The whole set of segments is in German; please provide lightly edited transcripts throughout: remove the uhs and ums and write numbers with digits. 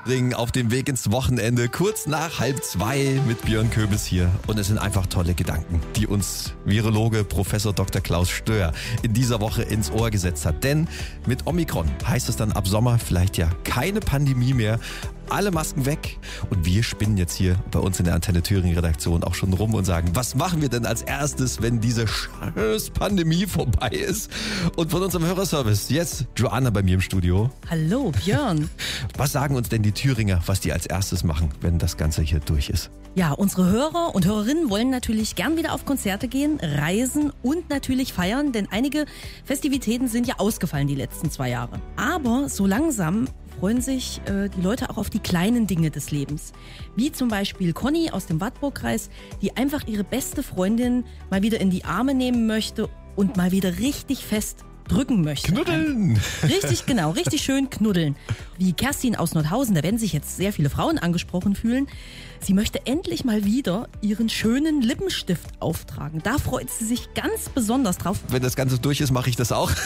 Thüringen auf dem Weg ins Wochenende, kurz nach 1:30 mit Björn Köbis hier. Und es sind einfach tolle Gedanken, die uns Virologe Professor Dr. Klaus Stöhr in dieser Woche ins Ohr gesetzt hat. Denn mit Omikron heißt es dann ab Sommer vielleicht ja keine Pandemie mehr. Alle Masken weg. Und wir spinnen jetzt hier bei uns in der Antenne Thüringen Redaktion auch schon rum und sagen, was machen wir denn als erstes, wenn diese scheiß Pandemie vorbei ist? Und von unserem Hörerservice jetzt Joanna bei mir im Studio. Hallo Björn. Was sagen uns denn die Thüringer, was die als erstes machen, wenn das Ganze hier durch ist? Ja, unsere Hörer und Hörerinnen wollen natürlich gern wieder auf Konzerte gehen, reisen und natürlich feiern, denn einige Festivitäten sind ja ausgefallen die letzten 2 Jahre. Aber so langsam freuen sich die Leute auch auf die kleinen Dinge des Lebens. Wie zum Beispiel Conny aus dem Wartburgkreis, die einfach ihre beste Freundin mal wieder in die Arme nehmen möchte und mal wieder richtig fest drücken möchte. Knuddeln! Richtig, genau, richtig schön knuddeln. Wie Kerstin aus Nordhausen, da werden sich jetzt sehr viele Frauen angesprochen fühlen. Sie möchte endlich mal wieder ihren schönen Lippenstift auftragen. Da freut sie sich ganz besonders drauf. Wenn das Ganze durch ist, mache ich das auch.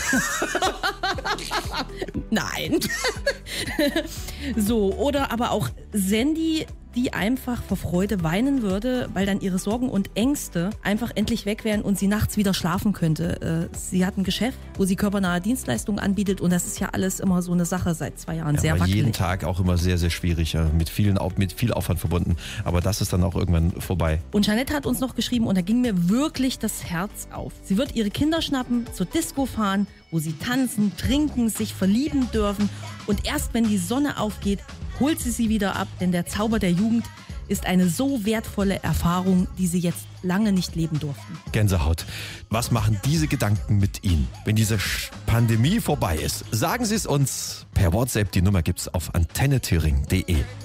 Nein. So, oder aber auch Sandy, die einfach vor Freude weinen würde, weil dann ihre Sorgen und Ängste einfach endlich weg wären und sie nachts wieder schlafen könnte. Sie hat ein Geschäft, wo sie körpernahe Dienstleistungen anbietet und das ist ja alles immer so eine Sache seit 2 Jahren. Sehr wackelig. Jeden Tag auch immer sehr, sehr schwierig, ja. mit viel Aufwand verbunden. Aber das ist dann auch irgendwann vorbei. Und Jeanette hat uns noch geschrieben und da ging mir wirklich das Herz auf. Sie wird ihre Kinder schnappen, zur Disco fahren, wo sie tanzen, trinken, sich verlieben dürfen und erst wenn die Sonne aufgeht, holt sie wieder ab, denn der Zauber der Jugend ist eine so wertvolle Erfahrung, die sie jetzt lange nicht leben durften. Gänsehaut. Was machen diese Gedanken mit Ihnen, wenn diese Pandemie vorbei ist? Sagen Sie es uns per WhatsApp. Die Nummer gibt's auf antennethüringen.de.